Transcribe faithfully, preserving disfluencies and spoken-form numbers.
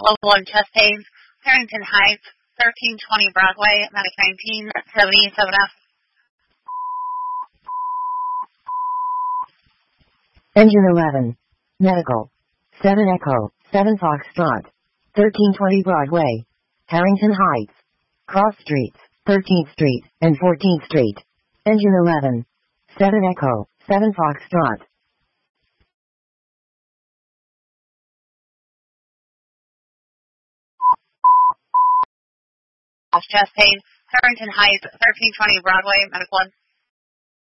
Level one chest pain, Harrington Heights, thirteen twenty Broadway, medic nineteen seventy-seven F. Engine eleven. Medical. seven Echo, seven Foxtrot. thirteen twenty Broadway. Harrington Heights. Cross Streets, thirteenth Street, and fourteenth Street. Engine eleven. seven Echo, seven Foxtrot. Chest pain, Harrington Heights, thirteen twenty Broadway, medic one.